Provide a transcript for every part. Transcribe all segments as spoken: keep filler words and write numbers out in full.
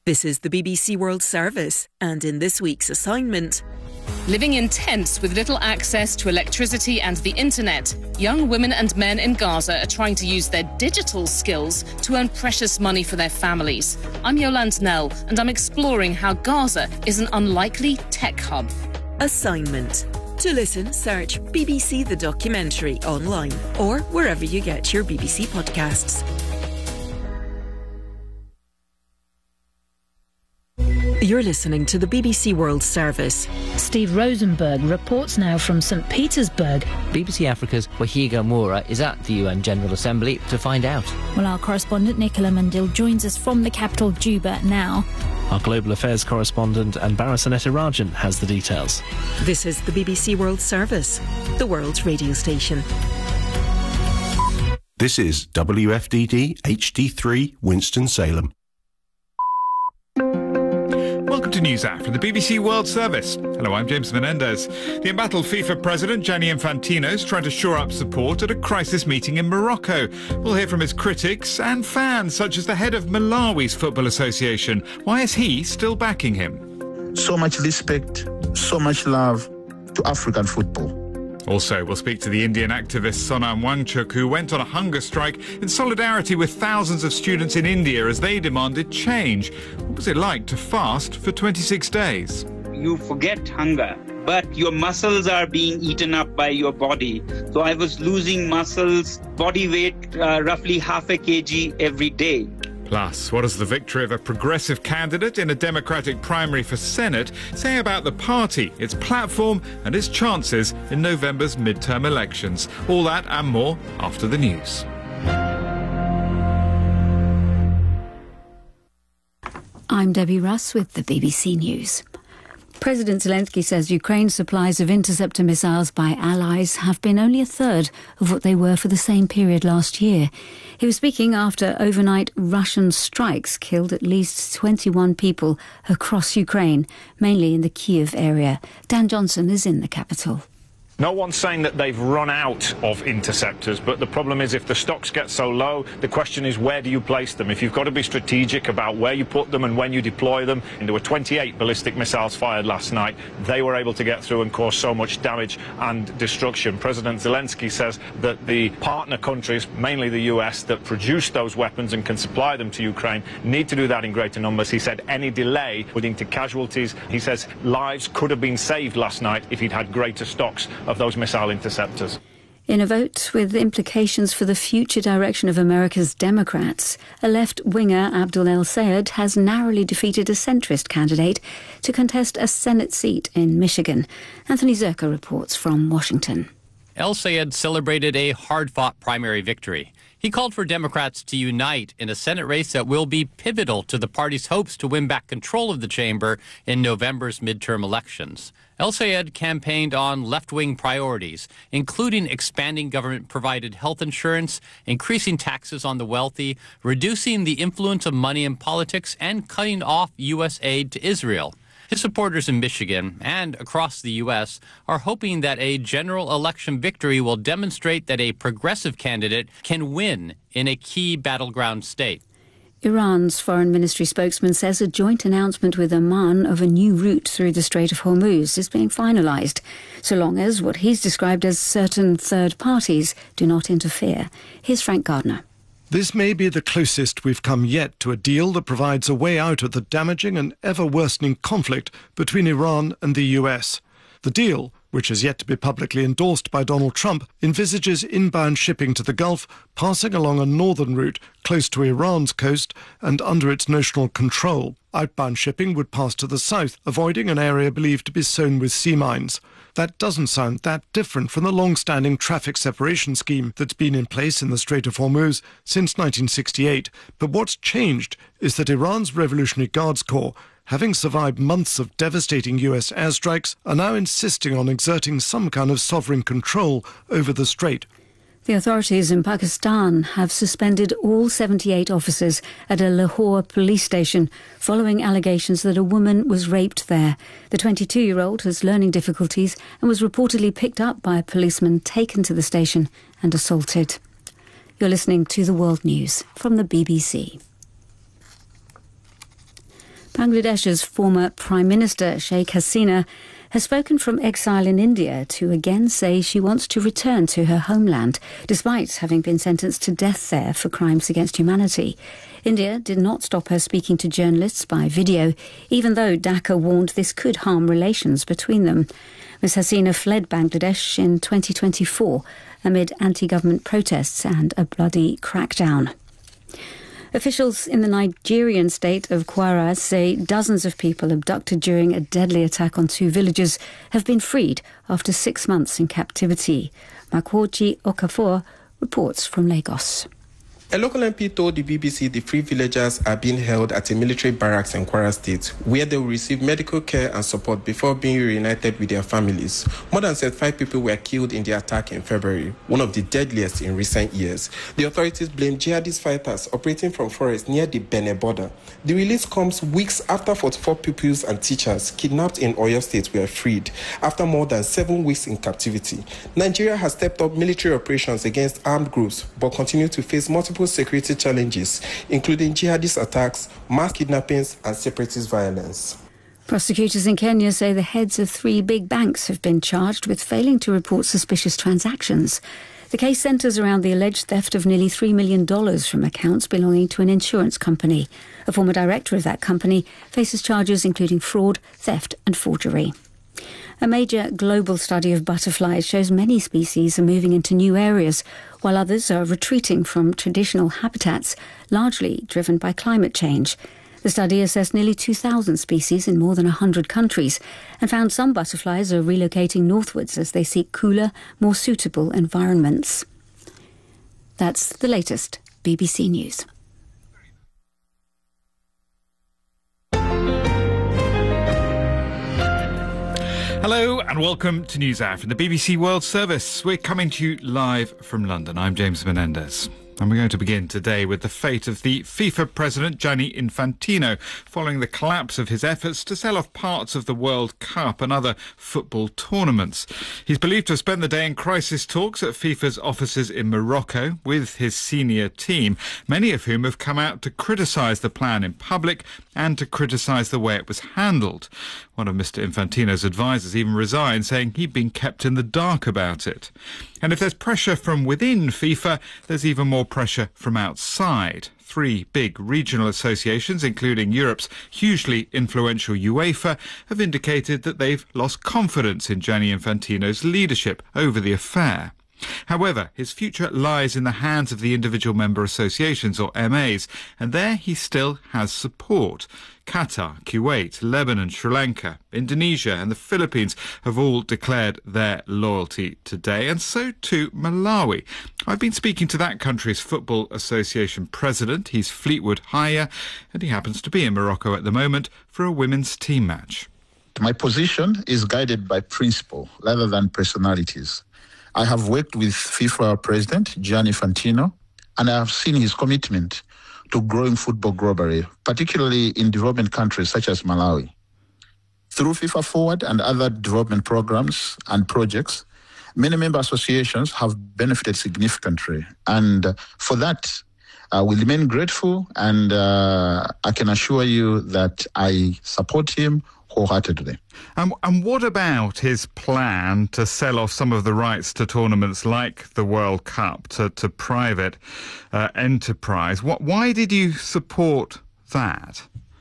This is the B B C World Service, and in this week's assignment... Living in tents with little access to electricity and the internet, young women and men in Gaza are trying to use their digital skills to earn precious money for their families. I'm Yolande Nell, and I'm exploring how Gaza is an unlikely tech hub. Assignment. To listen, search B B C The Documentary online or wherever you get your B B C podcasts. You're listening to the B B C World Service. Steve Rosenberg reports now from St Petersburg. B B C Africa's Wahiga Moura is at the U N General Assembly to find out. Well, our correspondent Nicola Mandil joins us from the capital, Juba, now. Our global affairs correspondent Anbara Sanetirajan has the details. This is the B B C World Service, the world's radio station. This is W F D D H D three Winston-Salem. Welcome to NewsHour from the B B C World Service. Hello, I'm James Menendez. The embattled FIFA president Gianni Infantino is trying to shore up support at a crisis meeting in Morocco. We'll hear from his critics and fans, such as the head of Malawi's Football Association. Why is he still backing him? So much respect, so much love to African football. Also, we'll speak to the Indian activist Sonam Wangchuk, who went on a hunger strike in solidarity with thousands of students in India as they demanded change. What was it like to fast for twenty-six days? You forget hunger, but your muscles are being eaten up by your body. So I was losing muscles, body weight, uh, roughly half a kg every day. Plus, what does the victory of a progressive candidate in a Democratic primary for Senate say about the party, its platform and its chances in November's midterm elections? All that and more after the news. I'm Debbie Russ with the B B C News. President Zelensky says Ukraine's supplies of interceptor missiles by allies have been only a third of what they were for the same period last year. He was speaking after overnight Russian strikes killed at least twenty-one people across Ukraine, mainly in the Kyiv area. Dan Johnson is in the capital. No one's saying that they've run out of interceptors, but the problem is if the stocks get so low, the question is where do you place them? If you've got to be strategic about where you put them and when you deploy them, and there were twenty-eight ballistic missiles fired last night, they were able to get through and cause so much damage and destruction. President Zelensky says that the partner countries, mainly the U S, that produce those weapons and can supply them to Ukraine, need to do that in greater numbers. He said any delay would lead to casualties. He says lives could have been saved last night if he'd had greater stocks of those missile interceptors. In a vote with implications for the future direction of America's Democrats, a left-winger, Abdul El-Sayed, has narrowly defeated a centrist candidate to contest a Senate seat in Michigan. Anthony Zerka reports from Washington. El-Sayed celebrated a hard-fought primary victory. He called for Democrats to unite in a Senate race that will be pivotal to the party's hopes to win back control of the chamber in November's midterm elections. El-Sayed campaigned on left-wing priorities, including expanding government-provided health insurance, increasing taxes on the wealthy, reducing the influence of money in politics, and cutting off U S aid to Israel. His supporters in Michigan and across the U S are hoping that a general election victory will demonstrate that a progressive candidate can win in a key battleground state. Iran's foreign ministry spokesman says a joint announcement with Oman of a new route through the Strait of Hormuz is being finalised, so long as what he's described as certain third parties do not interfere. Here's Frank Gardner. This may be the closest we've come yet to a deal that provides a way out of the damaging and ever-worsening conflict between Iran and the U S. The deal, which is yet to be publicly endorsed by Donald Trump, envisages inbound shipping to the Gulf passing along a northern route close to Iran's coast and under its notional control. Outbound shipping would pass to the south, avoiding an area believed to be sown with sea mines. That doesn't sound that different from the long-standing traffic separation scheme that's been in place in the Strait of Hormuz since nineteen sixty-eight. But what's changed is that Iran's Revolutionary Guards Corps, having survived months of devastating U S airstrikes, are now insisting on exerting some kind of sovereign control over the strait. The authorities in Pakistan have suspended all seventy-eight officers at a Lahore police station following allegations that a woman was raped there. The twenty-two-year-old has learning difficulties and was reportedly picked up by a policeman, taken to the station and assaulted. You're listening to the World News from the B B C. Bangladesh's former Prime Minister, Sheikh Hasina, has spoken from exile in India to again say she wants to return to her homeland, despite having been sentenced to death there for crimes against humanity. India did not stop her speaking to journalists by video, even though Dhaka warned this could harm relations between them. Miz Hasina fled Bangladesh in twenty twenty-four amid anti-government protests and a bloody crackdown. Officials in the Nigerian state of Kwara say dozens of people abducted during a deadly attack on two villages have been freed after six months in captivity. Makwoji Okafor reports from Lagos. A local M P told the B B C the three villagers are being held at a military barracks in Kwara State, where they will receive medical care and support before being reunited with their families. More than seventy-five people were killed in the attack in February, one of the deadliest in recent years. The authorities blame jihadist fighters operating from forests near the Benin border. The release comes weeks after forty-four pupils and teachers kidnapped in Oyo State were freed after more than seven weeks in captivity. Nigeria has stepped up military operations against armed groups, but continue to face multiple security challenges, including jihadist attacks, mass kidnappings, and separatist violence. Prosecutors in Kenya say the heads of three big banks have been charged with failing to report suspicious transactions. The case centres around the alleged theft of nearly three million dollars from accounts belonging to an insurance company. A former director of that company faces charges including fraud, theft and forgery. A major global study of butterflies shows many species are moving into new areas, while others are retreating from traditional habitats, largely driven by climate change. The study assessed nearly two thousand species in more than one hundred countries and found some butterflies are relocating northwards as they seek cooler, more suitable environments. That's the latest B B C News. Hello and welcome to News Hour from the B B C World Service. We're coming to you live from London. I'm James Menendez. And we're going to begin today with the fate of the FIFA president, Gianni Infantino, following the collapse of his efforts to sell off parts of the World Cup and other football tournaments. He's believed to have spent the day in crisis talks at FIFA's offices in Morocco with his senior team, many of whom have come out to criticise the plan in public and to criticise the way it was handled. One of Mister Infantino's advisers even resigned, saying he'd been kept in the dark about it. And if there's pressure from within FIFA, there's even more pressure from outside. Three big regional associations, including Europe's hugely influential UEFA, have indicated that they've lost confidence in Gianni Infantino's leadership over the affair. However, his future lies in the hands of the individual member associations, or M As, and there he still has support. Qatar, Kuwait, Lebanon, Sri Lanka, Indonesia and the Philippines have all declared their loyalty today, and so too Malawi. I've been speaking to that country's Football Association president. He's Fleetwood Haya, and he happens to be in Morocco at the moment for a women's team match. My position is guided by principle rather than personalities. I have worked with FIFA President Gianni Infantino, and I have seen his commitment to growing football globally, particularly in development countries such as Malawi. Through FIFA Forward and other development programs and projects, many member associations have benefited significantly. And for that, uh, we remain grateful, and uh, I can assure you that I support him wholeheartedly. Um, and what about his plan to sell off some of the rights to tournaments like the World Cup to, to private uh, enterprise? What, why did you support that?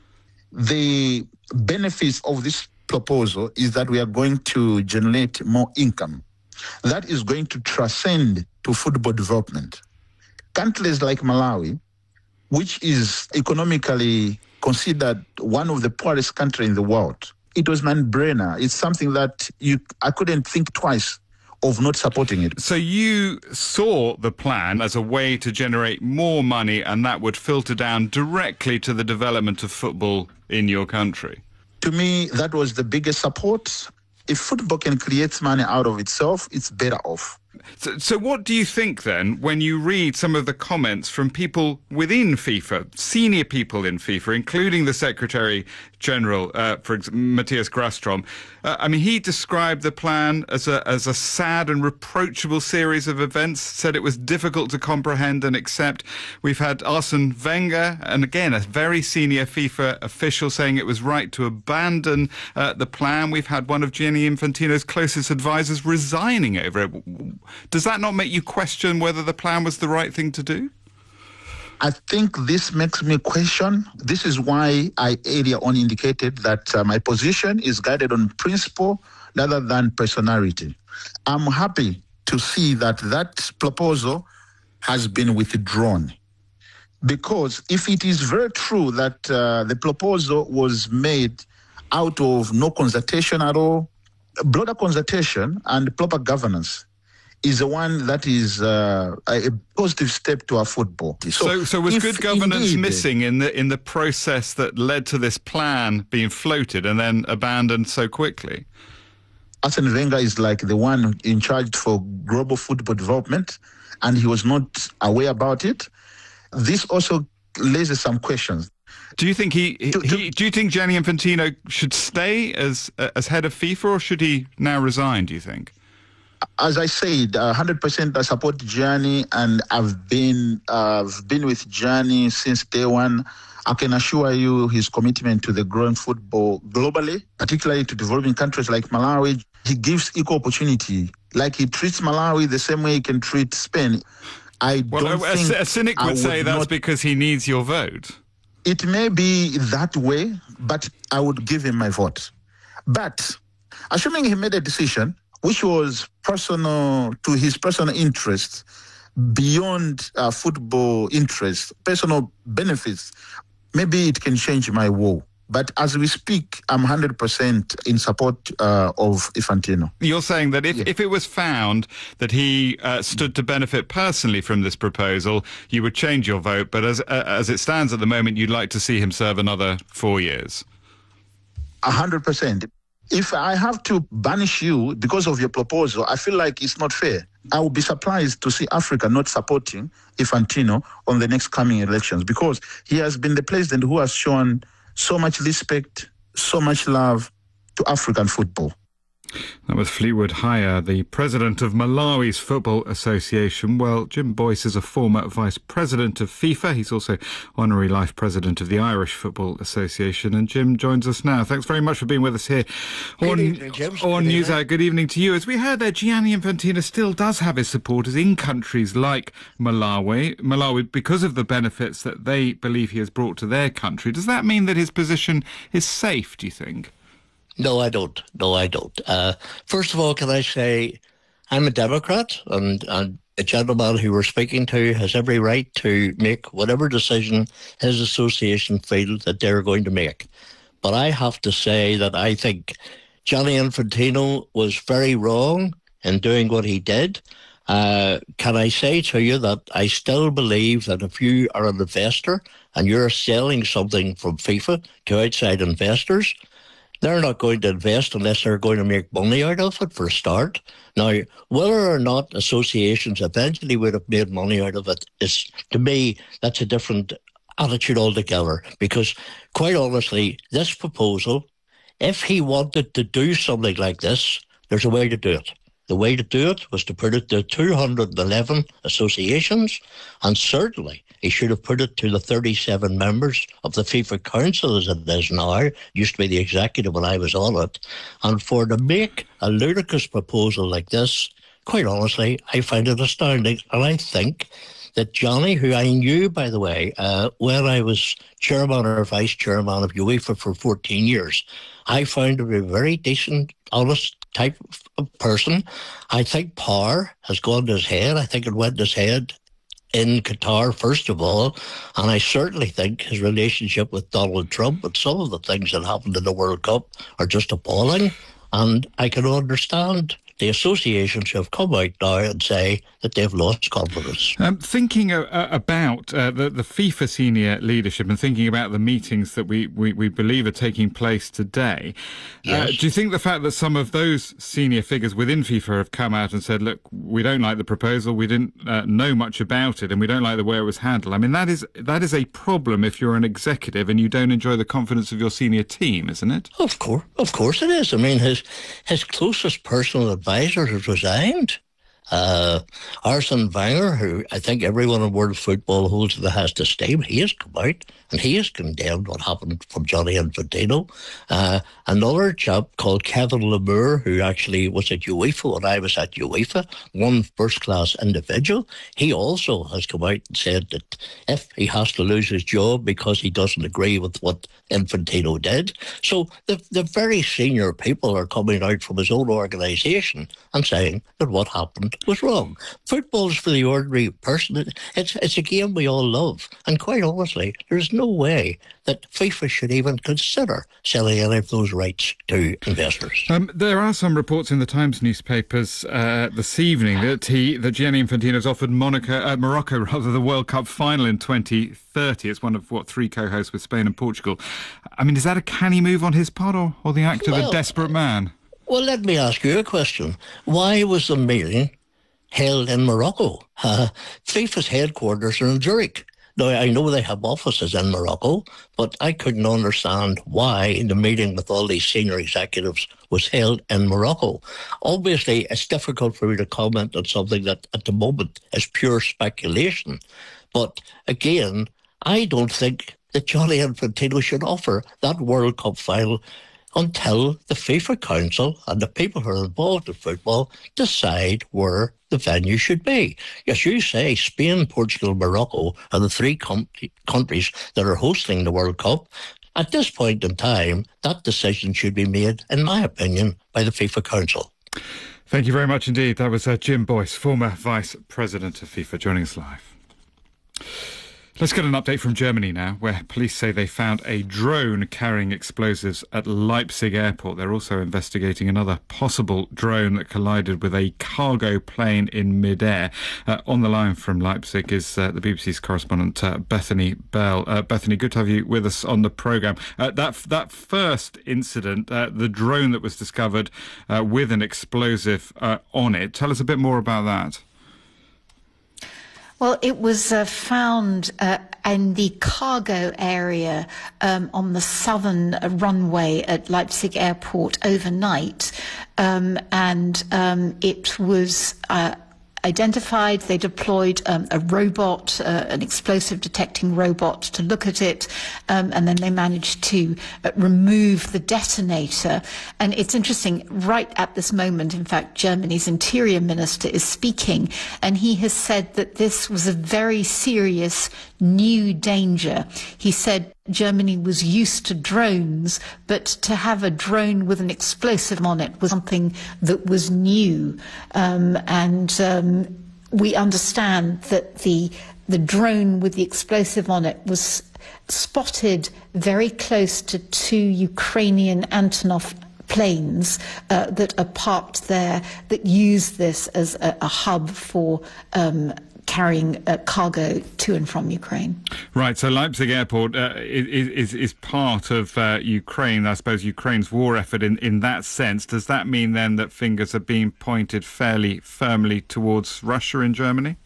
The benefits of this proposal is that we are going to generate more income. That is going to transcend to football development. Countries like Malawi, which is economically considered one of the poorest countries in the world, it was an no-brainer. It's something that you I couldn't think twice of not supporting it. So you saw the plan as a way to generate more money, and that would filter down directly to the development of football in your country? To me, that was the biggest support. If football can create money out of itself, it's better off. So, so what do you think then when you read some of the comments from people within FIFA, senior people in FIFA, including the Secretary General, uh, for example, Matthias Grastrom? Uh, I mean, he described the plan as a as a sad and reproachable series of events, said it was difficult to comprehend and accept. We've had Arsene Wenger, and again, a very senior FIFA official saying it was right to abandon uh, the plan. We've had one of Gianni Infantino's closest advisors resigning over it. Does that not make you question whether the plan was the right thing to do? I think this makes me question. This is why I earlier on indicated that uh, my position is guided on principle rather than personality. I'm happy to see that that proposal has been withdrawn. Because if it is very true that uh, the proposal was made out of no consultation at all, broader consultation and proper governance is the one that is uh, a positive step to our football. So, so, so was good governance indeed missing in the in the process that led to this plan being floated and then abandoned so quickly? Arsene Wenger is like the one in charge for global football development, and he was not aware about it. This also raises some questions. Do you think he, he, to, to, he do you think Gianni Infantino should stay as uh, as head of FIFA, or should he now resign, do you think? As I said, one hundred percent I support Gianni, and I've been uh, I've been with Gianni since day one. I can assure you his commitment to the growing football globally, particularly to developing countries like Malawi. He gives equal opportunity. Like he treats Malawi the same way he can treat Spain. I well, don't a, think a cynic would, would say that's not, because he needs your vote. It may be that way, but I would give him my vote. But assuming he made a decision which was personal to his personal interests, beyond uh, football interests, personal benefits, maybe it can change my will. But as we speak, I'm one hundred percent in support uh, of Infantino. You're saying that if, yeah. if it was found that he uh, stood to benefit personally from this proposal, you would change your vote, but as uh, as it stands at the moment, you'd like to see him serve another four years? one hundred percent. If I have to banish you because of your proposal, I feel like it's not fair. I would be surprised to see Africa not supporting Infantino on the next coming elections, because he has been the president who has shown so much respect, so much love to African football. That was Fleetwood Haya, the president of Malawi's Football Association. Well, Jim Boyce is a former vice president of FIFA. He's also honorary life president of the Irish Football Association. And Jim joins us now. Thanks very much for being with us here Good on, evening, James. on Good News evening. Hour. Good evening to you. As we heard there, Gianni Infantino still does have his supporters in countries like Malawi, Malawi because of the benefits that they believe he has brought to their country. Does that mean that his position is safe, do you think? No, I don't. No, I don't. Uh, first of all, can I say I'm a Democrat, and, and the gentleman who we're speaking to has every right to make whatever decision his association feel that they're going to make. But I have to say that I think Gianni Infantino was very wrong in doing what he did. Uh, can I say to you that I still believe that if you are an investor and you're selling something from FIFA to outside investors, they're not going to invest unless they're going to make money out of it, for a start. Now, whether or not associations eventually would have made money out of it is, to me, that's a different attitude altogether. Because, quite honestly, this proposal, if he wanted to do something like this, there's a way to do it. The way to do it was to put it to two hundred eleven associations, and certainly he should have put it to the thirty-seven members of the FIFA Council as it is now. It used to be the executive when I was on it. And for to make a ludicrous proposal like this, quite honestly, I find it astounding. And I think that Gianni, who I knew, by the way, uh, when I was chairman or vice chairman of UEFA for fourteen years, I found him a very decent, honest type of person. I think power has gone to his head. I think it went to his head in Qatar, first of all, and I certainly think his relationship with Donald Trump and some of the things that happened in the World Cup are just appalling. And I can understand the associations have come out now and say that they've lost confidence. Um, thinking uh, about uh, the, the FIFA senior leadership and thinking about the meetings that we, we, we believe are taking place today, yes. uh, do you think the fact that some of those senior figures within FIFA have come out and said, look, we don't like the proposal, we didn't uh, know much about it, and we don't like the way it was handled, I mean, that is that is a problem if you're an executive and you don't enjoy the confidence of your senior team, isn't it? Of course, of course it is. I mean, his his closest personal advisor has resigned. Uh, Arsene Wenger, who I think everyone in world football holds to the highest esteem, he has come out and he has condemned what happened from Gianni Infantino. Uh, another chap called Kevin Lemire, who actually was at UEFA when I was at UEFA, one first-class individual, he also has come out and said that if he has to lose his job because he doesn't agree with what Infantino did. So the, the very senior people are coming out from his own organisation and saying that what happened was wrong. Football is for the ordinary person. It's, it's a game we all love. And quite honestly, there's no way that FIFA should even consider selling any of those rights to investors. Um, there are some reports in the Times newspapers uh, this evening that he, that Gianni Infantino has offered Monaco, uh, Morocco rather the World Cup final in twenty thirty. It's one of, what, three co-hosts with Spain and Portugal. I mean, is that a canny move on his part or, or the act of well, a desperate man? Well, let me ask you a question. Why was the meeting held in Morocco? Uh, FIFA's headquarters are in Zurich. Now, I know they have offices in Morocco, but I couldn't understand why the meeting with all these senior executives was held in Morocco. Obviously, it's difficult for me to comment on something that at the moment is pure speculation. But again, I don't think that Gianni Infantino should offer that World Cup final until the FIFA Council and the people who are involved in football decide where the venue should be. Yes, you say Spain, Portugal, Morocco are the three com- countries that are hosting the World Cup. At this point in time, that decision should be made, in my opinion, by the FIFA Council. Thank you very much indeed. That was uh, Jim Boyce, former Vice President of FIFA, joining us live. Let's get an update from Germany now, where police say they found a drone carrying explosives at Leipzig airport. They're also investigating another possible drone that collided with a cargo plane in midair. Uh, on the line from Leipzig is uh, the B B C's correspondent uh, Bethany Bell. Uh, Bethany, good to have you with us on the programme. Uh, that that first incident, uh, the drone that was discovered uh, with an explosive uh, on it, tell us a bit more about that. Well, it was uh, found uh, in the cargo area um, on the southern runway at Leipzig Airport overnight, um, and um, it was uh, identified. They deployed um, a robot, uh, an explosive detecting robot, to look at it, um, and then they managed to uh, remove the detonator. And it's interesting, right at this moment, in fact, Germany's interior minister is speaking, and he has said that this was a very serious new danger. He said Germany was used to drones, but to have a drone with an explosive on it was something that was new. Um, and um, we understand that the the drone with the explosive on it was spotted very close to two Ukrainian Antonov planes uh, that are parked there that use this as a, a hub for um, carrying uh, cargo to and from Ukraine. Right, so Leipzig Airport uh, is, is is part of uh, Ukraine, I suppose, Ukraine's war effort in, in that sense. Does that mean then that fingers are being pointed fairly firmly towards Russia in Germany?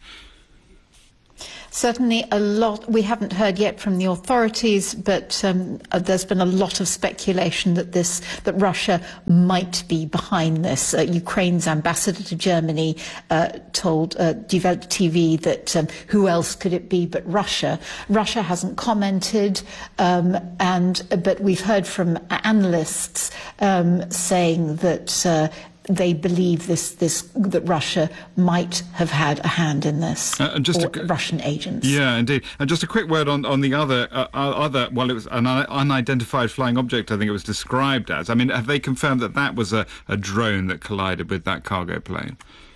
Certainly a lot. We haven't heard yet from the authorities, but um, uh, there's been a lot of speculation that this, that Russia might be behind this. Uh, Ukraine's ambassador to Germany uh, told uh, Die Welt T V that um, who else could it be but Russia? Russia hasn't commented, um, and but we've heard from analysts um, saying that Uh, they believe this, this that Russia might have had a hand in this, uh, and just or a, Russian agents. Yeah, indeed. And just a quick word on, on the other, uh, other. Well, it was an unidentified flying object, I think it was described as. I mean, have they confirmed that that was a, a drone that collided with that cargo plane?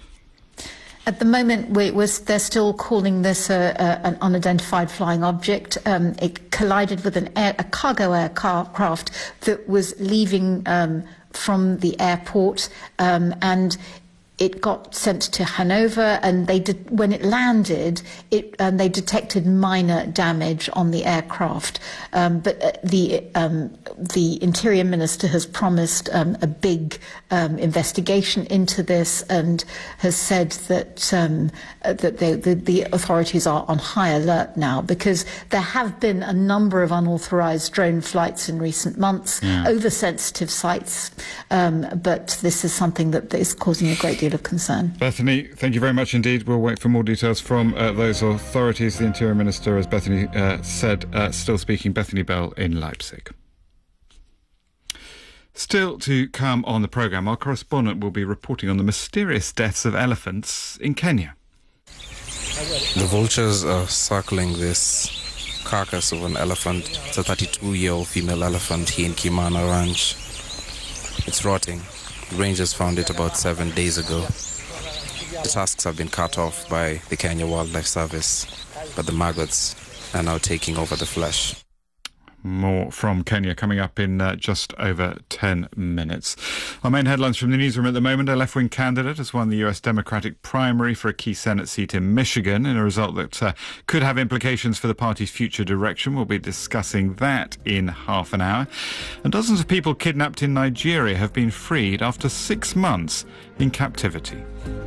At the moment, we, we're, they're still calling this a, a, an unidentified flying object. Um, it collided with an air, a cargo aircraft that was leaving Um, from the airport, um, and it got sent to Hanover, and they did, when it landed, it um, they detected minor damage on the aircraft. Um, but uh, the um, the Interior Minister has promised um, a big um, investigation into this, and has said that um, that they, the, the authorities are on high alert now, because there have been a number of unauthorised drone flights in recent months yeah. over sensitive sites, um, but this is something that is causing a great deal of concern. Bethany, thank you very much indeed. We'll wait for more details from uh, those authorities. The Interior Minister, as Bethany uh, said, uh, still speaking. Bethany Bell in Leipzig. Still to come on the programme, our correspondent will be reporting on the mysterious deaths of elephants in Kenya. The vultures are circling this carcass of an elephant. It's a thirty-two-year-old female elephant here in Kimana Ranch. It's rotting. The rangers found it about seven days ago. The tusks have been cut off by the Kenya Wildlife Service, but the maggots are now taking over the flesh. More from Kenya coming up in uh, just over ten minutes. Our main headlines from the newsroom at the moment: a left-wing candidate has won the U S Democratic primary for a key Senate seat in Michigan in a result that uh, could have implications for the party's future direction. We'll be discussing that in half an hour. And dozens of people kidnapped in Nigeria have been freed after six months in captivity.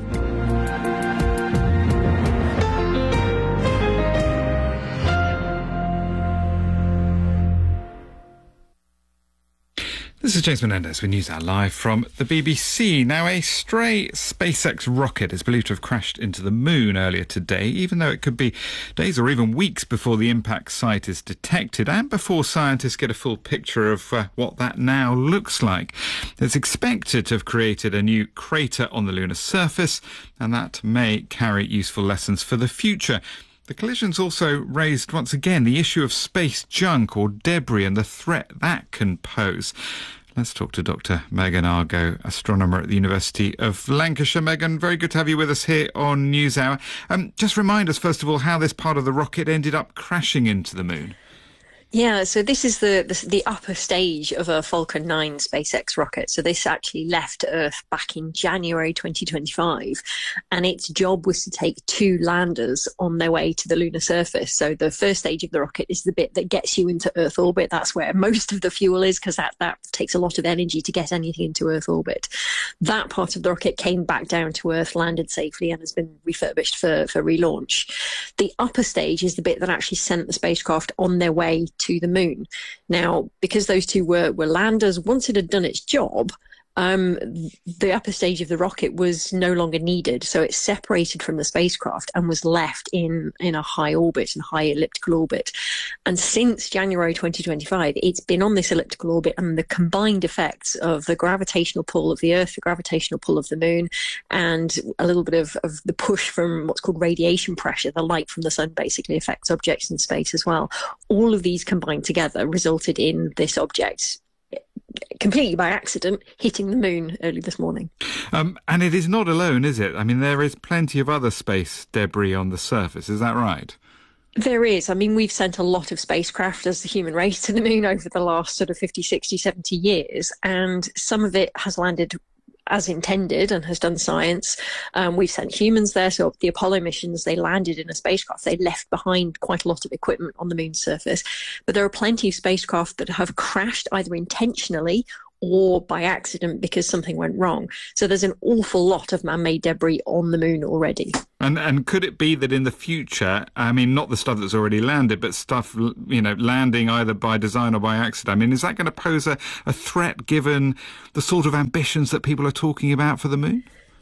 This is James Menendez with News Hour Live from the B B C. Now, a stray SpaceX rocket is believed to have crashed into the moon earlier today, even though it could be days or even weeks before the impact site is detected and before scientists get a full picture of uh, what that now looks like. It's expected to have created a new crater on the lunar surface, and that may carry useful lessons for the future. The collisions also raised once again the issue of space junk or debris and the threat that can pose. Let's talk to Doctor Megan Argo, astronomer at the University of Lancashire. Megan, very good to have you with us here on NewsHour. Um, just remind us, first of all, how this part of the rocket ended up crashing into the moon. Yeah, so this is the, the the upper stage of a Falcon nine SpaceX rocket. So this actually left Earth back in January twenty twenty-five, and its job was to take two landers on their way to the lunar surface. So the first stage of the rocket is the bit that gets you into Earth orbit. That's where most of the fuel is, because that, that takes a lot of energy to get anything into Earth orbit. That part of the rocket came back down to Earth, landed safely, and has been refurbished for, for relaunch. The upper stage is the bit that actually sent the spacecraft on their way to the moon. Now, because those two were, were landers, once it had done its job, um, the upper stage of the rocket was no longer needed. So it separated from the spacecraft and was left in, in a high orbit and high elliptical orbit. And since January twenty twenty-five, it's been on this elliptical orbit, and the combined effects of the gravitational pull of the Earth, the gravitational pull of the moon, and a little bit of, of the push from what's called radiation pressure, the light from the sun basically affects objects in space as well. All of these combined together resulted in this object, completely by accident, hitting the moon early this morning. Um, and it is not alone, is it? I mean, there is plenty of other space debris on the surface. Is that right? There is. I mean, we've sent a lot of spacecraft as the human race to the moon over the last sort of fifty, sixty, seventy years, and some of it has landed as intended and has done science. Um, we've sent humans there. So the Apollo missions, they landed in a spacecraft. They left behind quite a lot of equipment on the moon's surface. But there are plenty of spacecraft that have crashed either intentionally or by accident because something went wrong. So there's an awful lot of man-made debris on the moon already. And and could it be that in the future, I mean, not the stuff that's already landed, but stuff, you know, landing either by design or by accident? I mean, is that going to pose a, a threat given the sort of ambitions that people are talking about for the moon?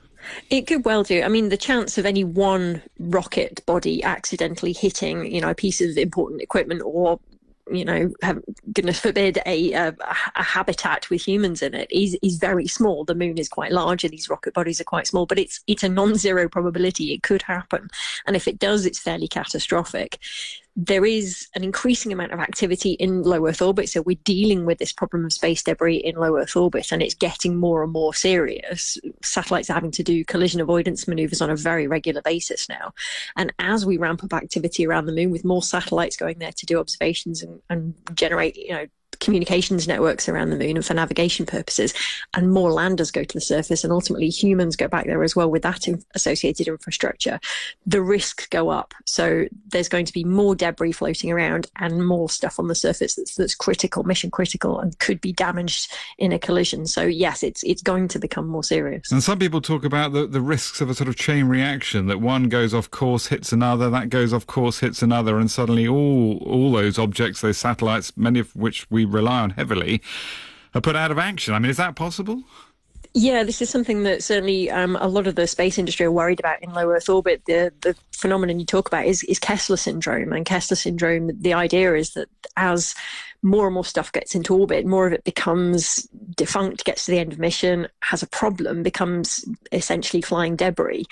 It could well do. I mean, the chance of any one rocket body accidentally hitting, you know, a piece of important equipment or, you know, have, goodness forbid, a, a, a habitat with humans in it is, is very small. The moon is quite large and these rocket bodies are quite small, but it's it's a non-zero probability it could happen. And if it does, it's fairly catastrophic. There is an increasing amount of activity in low Earth orbit, so we're dealing with this problem of space debris in low Earth orbit, and it's getting more and more serious. Satellites are having to do collision avoidance maneuvers on a very regular basis now. And as we ramp up activity around the moon with more satellites going there to do observations and, and generate, you know, communications networks around the moon and for navigation purposes, and more landers go to the surface, and ultimately humans go back there as well with that in- associated infrastructure, the risks go up. So there's going to be more debris floating around and more stuff on the surface that's, that's critical, mission critical, and could be damaged in a collision. So yes, it's it's going to become more serious. And some people talk about the, the risks of a sort of chain reaction, that one goes off course, hits another, that goes off course, hits another, and suddenly all all those objects, those satellites, many of which we rely on heavily, are put out of action. I mean, is that possible? Yeah, this is something that certainly um, a lot of the space industry are worried about in low Earth orbit. The the phenomenon you talk about is, is Kessler syndrome. And Kessler syndrome, the idea is that as more and more stuff gets into orbit, more of it becomes defunct, gets to the end of mission, has a problem, becomes essentially flying debris.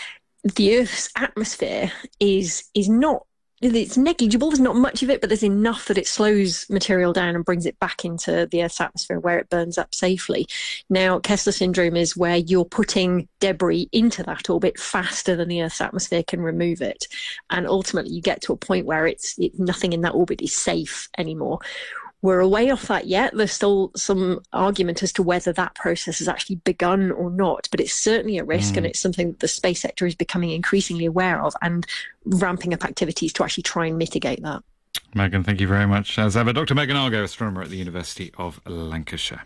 The Earth's atmosphere is is not It's negligible, there's not much of it, but there's enough that it slows material down and brings it back into the Earth's atmosphere where it burns up safely. Now, Kessler syndrome is where you're putting debris into that orbit faster than the Earth's atmosphere can remove it. And ultimately, you get to a point where it's it, nothing in that orbit is safe anymore. We're a way off that yet. There's still some argument as to whether that process has actually begun or not, but it's certainly a risk, mm. and it's something that the space sector is becoming increasingly aware of and ramping up activities to actually try and mitigate that. Megan, thank you very much. As ever, Doctor Megan Argo, astronomer at the University of Lancashire.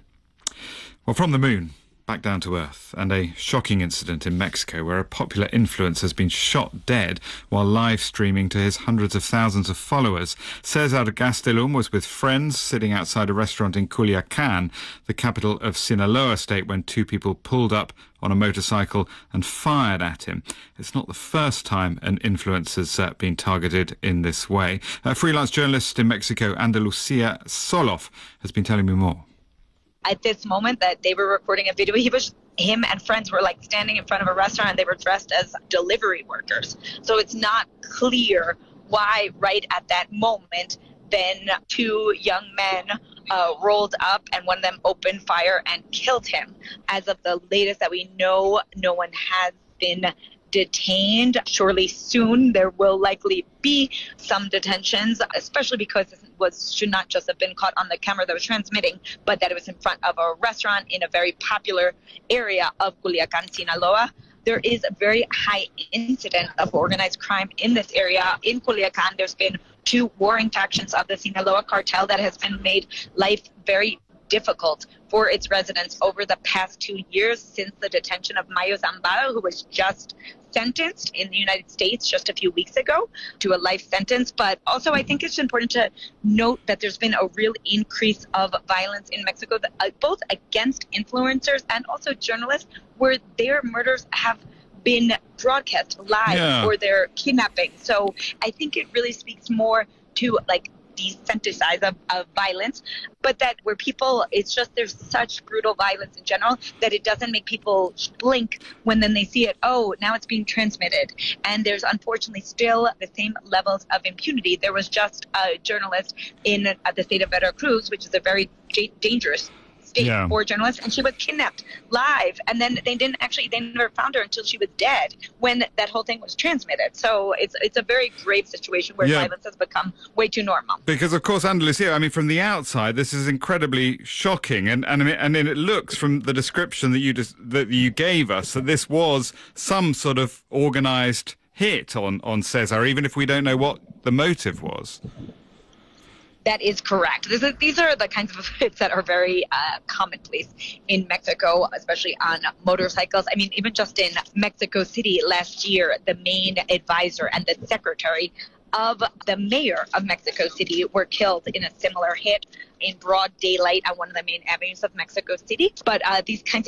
Well, from the moon, back down to Earth, and a shocking incident in Mexico where a popular influencer has been shot dead while live streaming to his hundreds of thousands of followers. Cesar Gastelum was with friends sitting outside a restaurant in Culiacan, the capital of Sinaloa state, when two people pulled up on a motorcycle and fired at him. It's not the first time an influencer's uh, been targeted in this way. A freelance journalist in Mexico, Andalucia Soloff, has been telling me more. At this moment that they were recording a video, he was, him and friends were like standing in front of a restaurant and they were dressed as delivery workers. So it's not clear why right at that moment then two young men uh, rolled up and one of them opened fire and killed him. As of the latest that we know, no one has been detained. Surely soon there will likely be some detentions, especially because this was should not just have been caught on the camera that was transmitting, but that it was in front of a restaurant in a very popular area of Culiacan, Sinaloa. There is a very high incidence of organized crime in this area. In Culiacan, there's been two warring factions of the Sinaloa cartel that has been made life very difficult for its residents over the past two years since the detention of Mayo Zambada, who was just sentenced in the United States just a few weeks ago to a life sentence. But also, I think it's important to note that there's been a real increase of violence in Mexico, both against influencers and also journalists, where their murders have been broadcast live yeah. or their kidnapping. So I think it really speaks more to like desensitize of, of violence, but that where people, it's just there's such brutal violence in general that it doesn't make people blink when then they see it, oh, now it's being transmitted. And there's unfortunately still the same levels of impunity. There was just a journalist in uh, the state of Veracruz, which is a very j- dangerous state yeah. for journalists, and she was kidnapped live, and then they didn't actually they never found her until she was dead when that whole thing was transmitted. So it's it's a very grave situation where yeah. violence has become way too normal. Because of course, Andalusia, I mean, from the outside, this is incredibly shocking, and and and it looks from the description that you just that you gave us that this was some sort of organised hit on on Cesar, even if we don't know what the motive was. That is correct. This is, these are the kinds of hits that are very uh, commonplace in Mexico, especially on motorcycles. I mean, even just in Mexico City last year, the main advisor and the secretary of the mayor of Mexico City were killed in a similar hit in broad daylight on one of the main avenues of Mexico City. But uh, these kinds of